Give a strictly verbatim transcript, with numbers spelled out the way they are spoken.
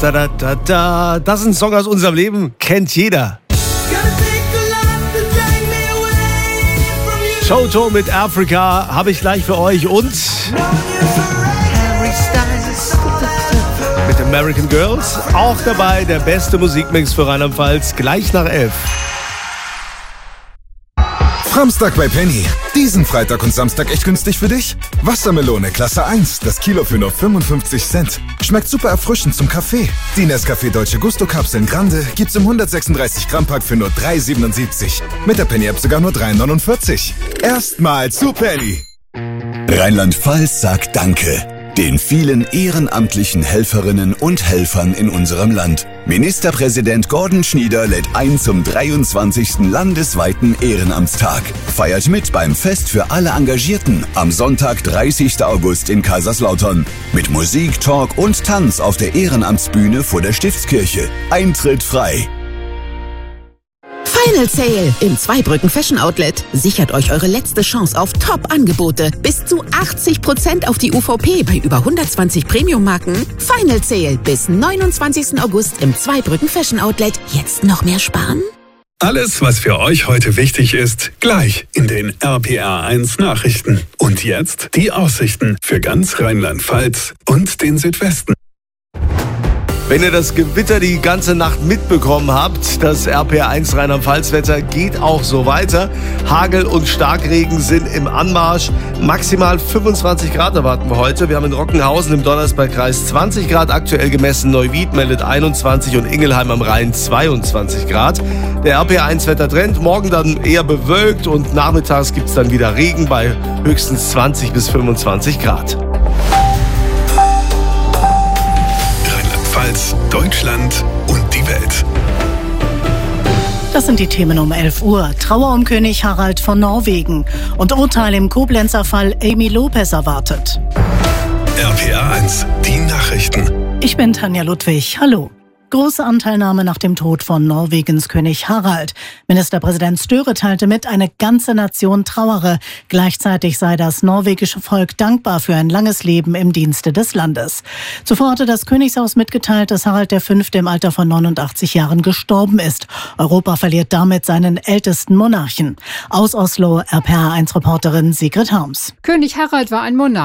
Da, da, da, da. Das ist ein Song aus unserem Leben, kennt jeder. Toto mit Africa habe ich gleich für euch und mit American Girls auch dabei der beste Musikmix für Rheinland-Pfalz gleich nach elf. Samstag bei Penny. Diesen Freitag und Samstag echt günstig für dich? Wassermelone Klasse eins, das Kilo für nur fünfundfünfzig Cent. Schmeckt super erfrischend zum Kaffee. Die Nescafé Dolce Gusto Kapseln Grande gibt's im hundertsechsunddreißig Gramm Pack für nur drei siebenundsiebzig. Mit der Penny App sogar nur drei neunundvierzig. Erstmal zu Penny. Rheinland-Pfalz sagt Danke den vielen ehrenamtlichen Helferinnen und Helfern in unserem Land. Ministerpräsident Gordon Schnieder lädt ein zum dreiundzwanzigsten landesweiten Ehrenamtstag. Feiert mit beim Fest für alle Engagierten am Sonntag, dreißigsten August in Kaiserslautern. Mit Musik, Talk und Tanz auf der Ehrenamtsbühne vor der Stiftskirche. Eintritt frei. Final Sale im Zweibrücken Fashion Outlet. Sichert euch eure letzte Chance auf Top-Angebote. Bis zu achtzig Prozent auf die U V P bei über hundertzwanzig Premium-Marken. Final Sale bis neunundzwanzigsten August im Zweibrücken Fashion Outlet. Jetzt noch mehr sparen? Alles, was für euch heute wichtig ist, gleich in den R P R eins Nachrichten. Und jetzt die Aussichten für ganz Rheinland-Pfalz und den Südwesten. Wenn ihr das Gewitter die ganze Nacht mitbekommen habt, das R P R eins Rheinland-Pfalz-Wetter geht auch so weiter. Hagel und Starkregen sind im Anmarsch. Maximal fünfundzwanzig Grad erwarten wir heute. Wir haben in Rockenhausen im Donnersbergkreis zwanzig Grad aktuell gemessen. Neuwied meldet einundzwanzig und Ingelheim am Rhein zweiundzwanzig Grad. Der R P R eins Wettertrend, morgen dann eher bewölkt und nachmittags gibt es dann wieder Regen bei höchstens zwanzig bis fünfundzwanzig Grad. Deutschland und die Welt. Das sind die Themen um elf Uhr. Trauer um König Harald von Norwegen und Urteil im Koblenzer Fall Amy Lopez erwartet. R P R eins, die Nachrichten. Ich bin Tanja Ludwig. Hallo. Große Anteilnahme nach dem Tod von Norwegens König Harald. Ministerpräsident Støre teilte mit, eine ganze Nation trauere. Gleichzeitig sei das norwegische Volk dankbar für ein langes Leben im Dienste des Landes. Zuvor hatte das Königshaus mitgeteilt, dass Harald der Fünfte im Alter von neunundachtzig Jahren gestorben ist. Europa verliert damit seinen ältesten Monarchen. Aus Oslo, R P R eins Reporterin Sigrid Harms. König Harald war ein Monarch.